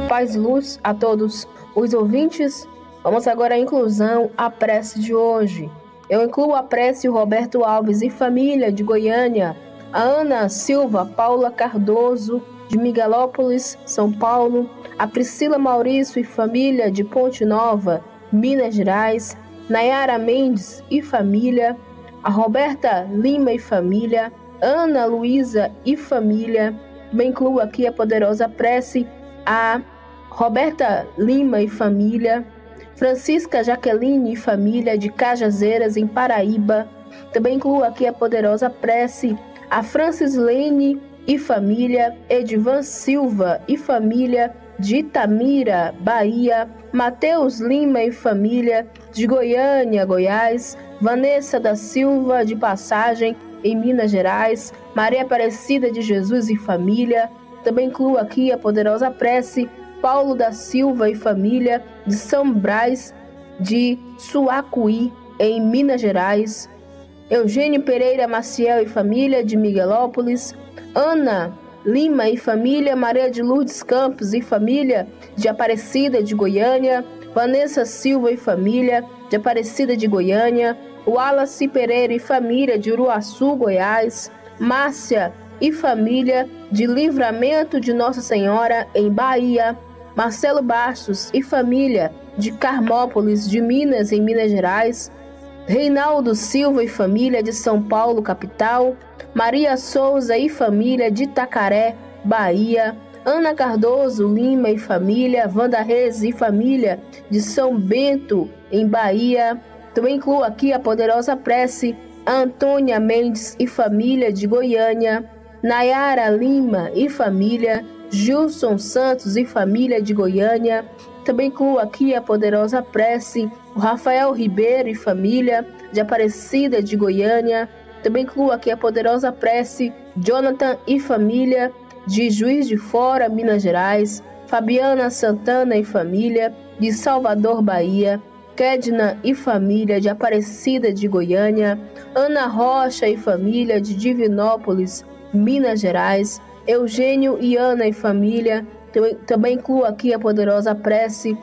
Paz e luz a todos os ouvintes. Vamos agora à inclusão, a prece de hoje. Eu incluo a prece o Roberto Alves e família de Goiânia, a Ana Silva Paula Cardoso de Miguelópolis, São Paulo, a Priscila Maurício e família de Ponte Nova, Minas Gerais, Nayara Mendes e família, a Roberta Lima e família, Ana Luísa e família. Também incluo aqui a poderosa prece a Roberta Lima e família, Francisca Jaqueline e família de Cajazeiras, em Paraíba. Também incluo aqui a poderosa prece a Francis Lene e família, Edivan Silva e família de Itamira, Bahia, Mateus Lima e família de Goiânia, Goiás, Vanessa da Silva de Passagem, em Minas Gerais, Maria Aparecida de Jesus e família. Também incluo aqui a poderosa prece Paulo da Silva e família de São Brás de Suacuí, em Minas Gerais, Eugênio Pereira Maciel e família de Miguelópolis, Ana Lima e família, Maria de Lourdes Campos e família de Aparecida de Goiânia, Vanessa Silva e família de Aparecida de Goiânia, Wallace Pereira e família de Uruaçu, Goiás, Márcia e família de Livramento de Nossa Senhora, em Bahia, Marcelo Bastos e família de Carmópolis de Minas, em Minas Gerais, Reinaldo Silva e família de São Paulo, capital, Maria Souza e família de Itacaré, Bahia, Ana Cardoso Lima e família, Wanda Reis e família de São Bento, em Bahia. Também incluo aqui a poderosa prece a Antônia Mendes e família de Goiânia, Nayara Lima e família, Gilson Santos e família de Goiânia. Também incluo aqui a poderosa prece o Rafael Ribeiro e família de Aparecida de Goiânia. Também incluo aqui a poderosa prece Jonathan e família de Juiz de Fora, Minas Gerais, Fabiana Santana e família de Salvador, Bahia, Kedna e família de Aparecida de Goiânia, Ana Rocha e família de Divinópolis, Minas Gerais, Eugênio e Ana e família. Também incluo aqui a poderosa prece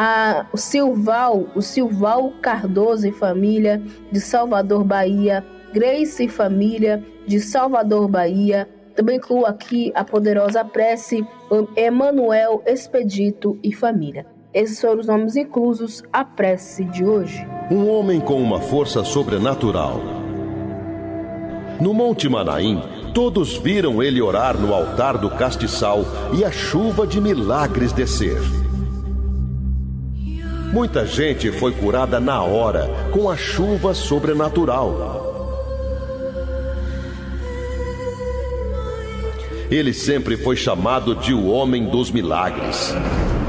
o Silval Cardoso e família de Salvador, Bahia, Grace e família de Salvador, Bahia. Também incluo aqui a poderosa prece Emanuel Expedito e família. Esses foram os nomes inclusos à prece de hoje. Um homem com uma força sobrenatural. No Monte Manaim, todos viram ele orar no altar do castiçal e a chuva de milagres descer. Muita gente foi curada na hora com a chuva sobrenatural. Ele sempre foi chamado de o homem dos milagres.